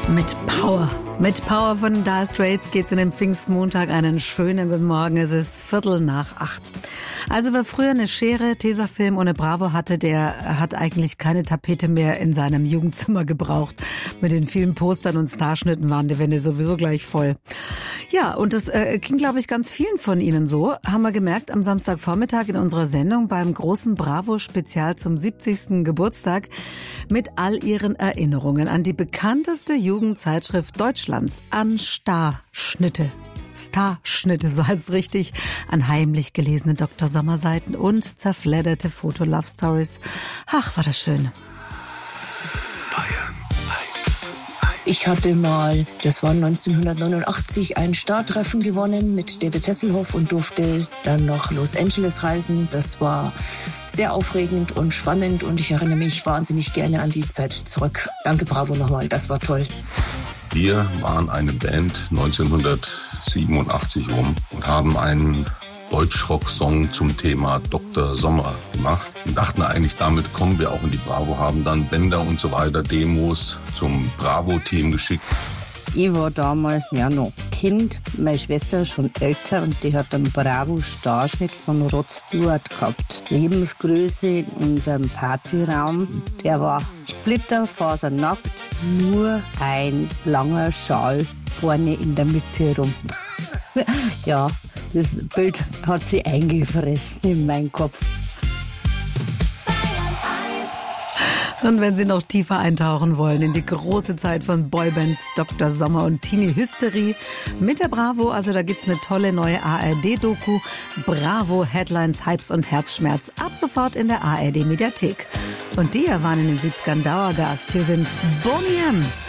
Mit Power. Mit Power von Dire Straits geht's in den Pfingstmontag. Einen schönen guten Morgen. Es ist 7:45. Also wer früher eine Schere, Tesafilm und eine Bravo hatte, der hat eigentlich keine Tapete mehr in seinem Jugendzimmer gebraucht. Mit den vielen Postern und Starschnitten waren die Wände sowieso gleich voll. Ja, und das ging, glaube ich, ganz vielen von Ihnen so. Haben wir gemerkt am Samstagvormittag in unserer Sendung beim großen Bravo-Spezial zum 70. Geburtstag mit all Ihren Erinnerungen an die bekannteste Jugendzeitschrift Deutschlands, an Starschnitte. Starschnitte, so heißt es richtig, an heimlich gelesene Dr. Sommer-Seiten und zerfledderte Foto-Love-Stories. Ach, war das schön. Ich hatte mal, das war 1989, ein Startreffen gewonnen mit David Hasselhoff und durfte dann nach Los Angeles reisen. Das war sehr aufregend und spannend und ich erinnere mich wahnsinnig gerne an die Zeit zurück. Danke, Bravo nochmal, das war toll. Wir waren eine Band 1987 rum und haben einen Deutschrock-Song zum Thema Dr. Sommer gemacht und dachten eigentlich, damit kommen wir auch in die Bravo, haben dann Bänder und so weiter, Demos zum Bravo-Team geschickt. Ich war damals ja noch Kind, meine Schwester schon älter und die hat einen Bravo-Starschnitt von Rod Stewart gehabt. Lebensgröße in unserem Partyraum, der war splitterfasernackt, nur ein langer Schal vorne in der Mitte rum. Ja, das Bild hat sie eingefressen in meinen Kopf. Und wenn Sie noch tiefer eintauchen wollen in die große Zeit von Boybands Dr. Sommer und Teenie Hysterie mit der Bravo, also da gibt's eine tolle neue ARD-Doku, Bravo, Headlines, Hypes und Herzschmerz, ab sofort in der ARD-Mediathek. Und die waren in den 70ern Dauergast. Hier sind Boney M.